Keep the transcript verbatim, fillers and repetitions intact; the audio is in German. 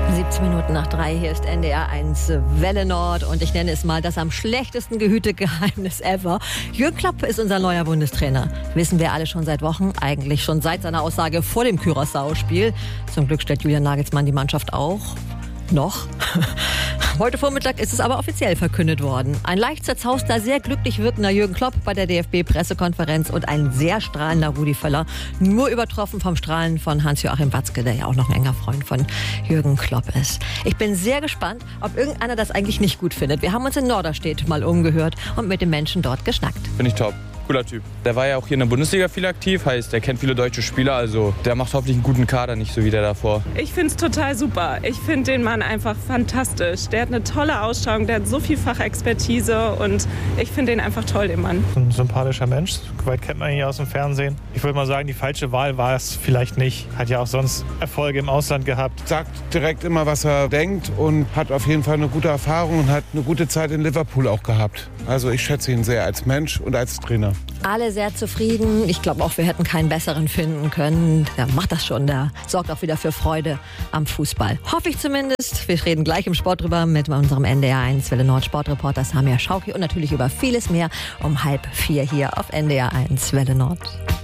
siebzehn Minuten nach drei, hier ist N D R eins Welle Nord und ich nenne es mal das am schlechtesten gehütete Geheimnis ever. Jürgen Klopp ist unser neuer Bundestrainer. Wissen wir alle schon seit Wochen, eigentlich schon seit seiner Aussage vor dem Curaçao-Spiel. Zum Glück stellt Julian Nagelsmann die Mannschaft auch noch. Heute Vormittag ist es aber offiziell verkündet worden. Ein leicht zerzauster, sehr glücklich wirkender Jürgen Klopp bei der D F B-Pressekonferenz und ein sehr strahlender Rudi Völler, nur übertroffen vom Strahlen von Hans-Joachim Watzke, der ja auch noch ein enger Freund von Jürgen Klopp ist. Ich bin sehr gespannt, ob irgendeiner das eigentlich nicht gut findet. Wir haben uns in Norderstedt mal umgehört und mit den Menschen dort geschnackt. Finde ich top. Cooler Typ. Der war ja auch hier in der Bundesliga viel aktiv, heißt, der kennt viele deutsche Spieler, also der macht hoffentlich einen guten Kader, nicht so wie der davor. Ich finde es total super. Ich finde den Mann einfach fantastisch. Der hat eine tolle Ausstrahlung, der hat so viel Fachexpertise und ich finde den einfach toll, den Mann. Ein sympathischer Mensch, weit kennt man ihn ja aus dem Fernsehen. Ich würde mal sagen, die falsche Wahl war es vielleicht nicht. Hat ja auch sonst Erfolge im Ausland gehabt. Sagt direkt immer, was er denkt und hat auf jeden Fall eine gute Erfahrung und hat eine gute Zeit in Liverpool auch gehabt. Also ich schätze ihn sehr als Mensch und als Trainer. Alle sehr zufrieden. Ich glaube auch, wir hätten keinen besseren finden können. Der macht das schon. Der sorgt auch wieder für Freude am Fußball. Hoffe ich zumindest. Wir reden gleich im Sport drüber mit unserem N D R eins Welle Nord Sportreporter Samir Schauki und natürlich über vieles mehr um halb vier hier auf N D R eins Welle Nord.